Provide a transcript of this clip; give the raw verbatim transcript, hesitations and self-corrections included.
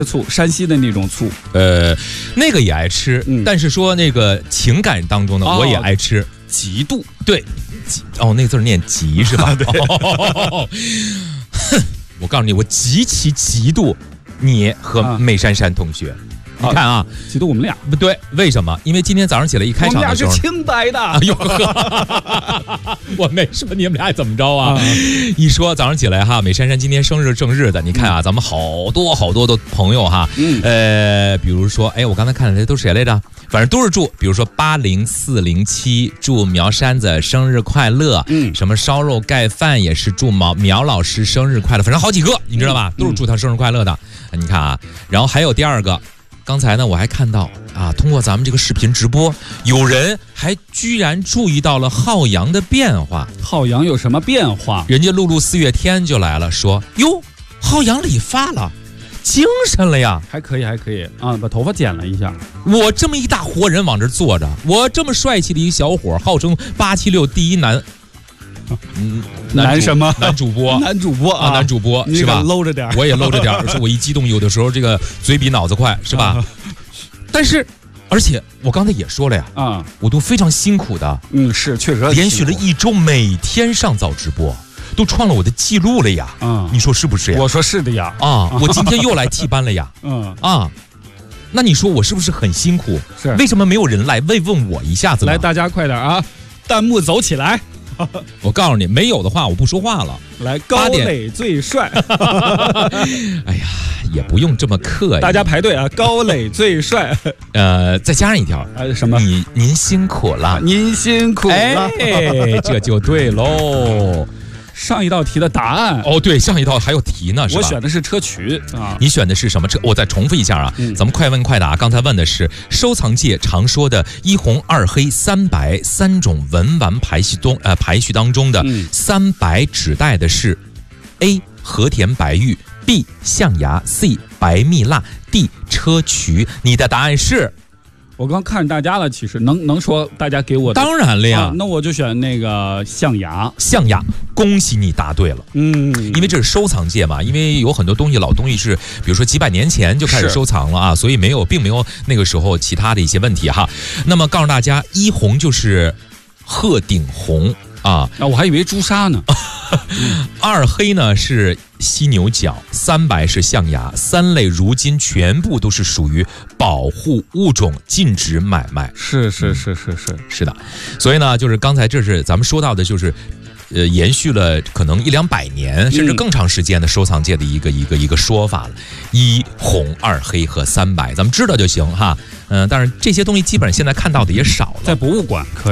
醋，山西的那种醋， 呃，那个也爱吃，嗯、但是说那个情感当中呢，哦、我也爱吃。 极度对，哦，那个字念极是吧？ 对。 哦、我告诉你，我极其嫉妒你和美珊珊同学。啊你看啊， 嫉妒我们俩不对，为什么？因为今天早上起来一开场的时候， 我们俩是清白的。 哎呦呵，我没说你们俩怎么着啊？啊一说早上起来哈，美珊珊今天生日正日的，你看啊，嗯、咱们好多好多的朋友哈，嗯、呃，比如说，哎，我刚才看的都是谁来着？反正都是祝，比如说八零四零七祝苗山子生日快乐，嗯，什么烧肉盖饭也是祝苗苗老师生日快乐，反正好几个，你知道吧？嗯、都是祝他生日快乐的。你看啊，然后还有第二个。刚才呢，我还看到啊，通过咱们这个视频直播，有人还居然注意到了浩洋的变化。 浩洋有什么变化？ 人家露露四月天就来了，说哟，浩洋理发了，精神了呀， 还可以，还可以啊，把头发剪了一下。 我这么一大活人往这坐着，我这么帅气的一个小伙，号称八七六第一男。 嗯，男什么？ 男主播， 男主播啊， 男主播是吧？ 搂着点， 我也搂着点，说我一激动，有的时候这个嘴比脑子快，是吧？啊、但是，而且我刚才也说了呀，啊，我都非常辛苦的， 嗯，是确实连续了一周，每天上早直播，都创了我的记录了呀，嗯，你说是不是呀？ 我说是的呀， 啊，我今天又来替班了呀，嗯啊。那你说我是不是很辛苦？ 是， 为什么没有人来慰问我一下子呢？ 来，大家快点啊，弹幕走起来！ 我告诉你，没有的话我不说话了。 来，高磊最帅。 哎呀，也不用这么刻意。 大家排队啊，高磊最帅。 呃，再加上一条， 呃，什么？ 你您辛苦了， 您辛苦了， 哎，这就对喽。 上一道题的答案哦，对，上一道还有题呢，是吧？ 我选的是车曲啊， 你选的是什么车？我再重复一下啊，嗯、咱们快问快答。刚才问的是收藏界常说的一红二黑三白三种文玩排序中呃排序当中的三白指代的是 A 和田白玉 B 象牙 C 白蜜蜡 D 车曲。你的答案是？ 我刚看着大家了，其实能能说大家给我的？ 当然了呀、 啊，那我就选那个象牙。 象牙，恭喜你答对了。嗯，因为这是收藏界嘛，因为有很多东西老东西是，比如说几百年前就开始收藏了啊，所以没有，并没有那个时候其他的一些问题哈。那么告诉大家，一红就是鹤顶红啊， 啊，我还以为朱砂呢。 二黑呢是犀牛角，三白是象牙，三类如今全部都是属于保护物种，禁止买卖。 是是是是是是的，所以呢，就是刚才这是咱们说到的，就是。呃，延续了可能一两百年甚至更长时间的收藏界的一个、嗯、一个一个说法了，一红二黑和三白，咱们知道就行哈。嗯、呃，但是这些东西基本上现在看到的也少了， 在博物馆可以。